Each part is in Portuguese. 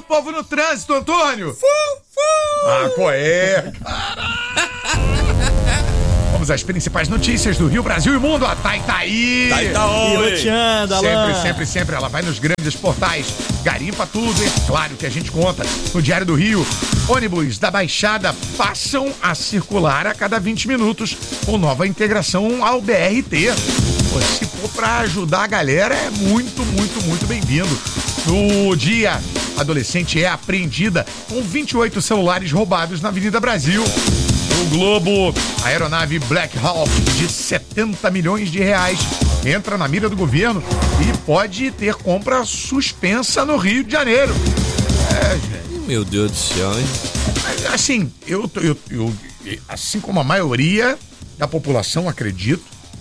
povo no trânsito, Antônio? Ah, qual é? Vamos às principais notícias do Rio, Brasil e mundo. A Thay tá aí. Piloteando, Alain. Sempre. Ela vai nos grandes portais. Garimpa tudo, é claro que a gente conta. No Diário do Rio, ônibus da Baixada passam a circular a cada 20 minutos com nova integração ao BRT. Pô, se for pra ajudar a galera, é muito bem-vindo. No dia, a adolescente é apreendida com 28 celulares roubados na Avenida Brasil. No Globo, a aeronave Black Hawk de 70 milhões de reais entra na mira do governo e pode ter compra suspensa no Rio de Janeiro. Gente. Meu Deus do céu, hein? Assim, eu assim como a maioria da população, acredito,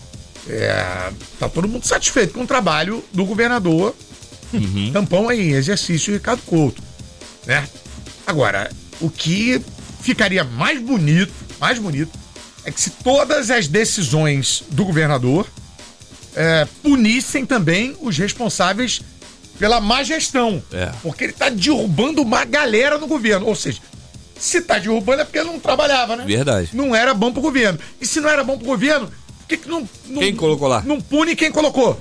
tá todo mundo satisfeito com o trabalho do governador. Tampão aí, exercício Ricardo Couto, né? Agora, o que ficaria mais bonito é que se todas as decisões do governador punissem também os responsáveis pela má gestão. Porque ele tá derrubando uma galera no governo. Ou seja, se tá derrubando é porque ele não trabalhava, né? Verdade. Não era bom pro governo. E se não era bom pro governo, por que não quem colocou lá? Não pune quem colocou.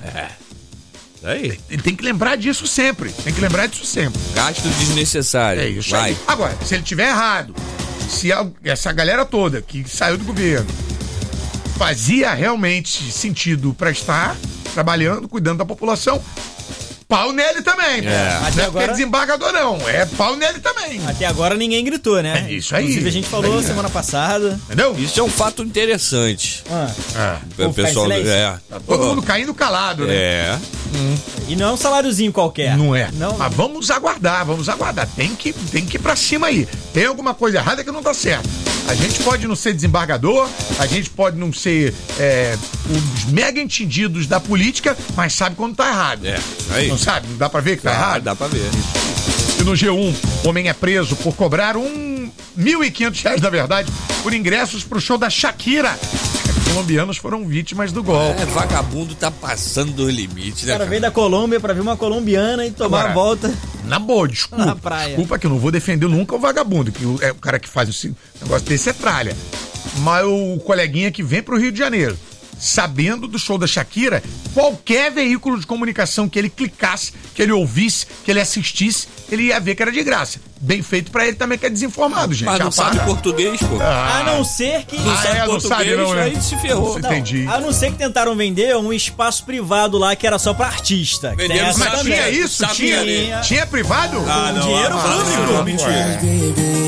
Aí. Ele tem que lembrar disso sempre. Gasto desnecessário. É isso aí. Agora, se ele tiver errado, se essa galera toda que saiu do governo fazia realmente sentido para estar trabalhando, cuidando da população, pau nele também. Até não agora... é desembargador não, é pau nele também. Até agora ninguém gritou, né? É isso aí. Inclusive a gente falou semana passada. Entendeu? Isso é um fato interessante. O pessoal, tá todo mundo caindo calado, né? E não é um saláriozinho qualquer. Não é. Não. Mas vamos aguardar. Tem que ir pra cima aí. Tem alguma coisa errada que não tá certo. A gente pode não ser desembargador, a gente pode não ser os mega entendidos da política, mas sabe quando tá errado. Aí. Não sabe? Não dá pra ver que tá errado? Dá pra ver. E no G1, homem é preso por cobrar R$1.500, na verdade, por ingressos pro show da Shakira. Colombianos foram vítimas do golpe. Vagabundo tá passando do limite, né? O cara veio da Colômbia pra ver uma colombiana e tomar a volta. Na boa, desculpa. Na praia. Desculpa que eu não vou defender nunca o vagabundo, que o cara que faz esse negócio desse é tralha. Mas o coleguinha que vem pro Rio de Janeiro, sabendo do show da Shakira, qualquer veículo de comunicação que ele clicasse, que ele ouvisse, que ele assistisse, ele ia ver que era de graça. Bem feito pra ele também, que é desinformado, gente. Mas não sabe português, pô. A não ser que... Não sabe português, não, né? aí se ferrou. Entendi. A não ser que tentaram vender um espaço privado lá que era só pra artista. Mas tinha isso? Tinha privado? Dinheiro público. Mentira.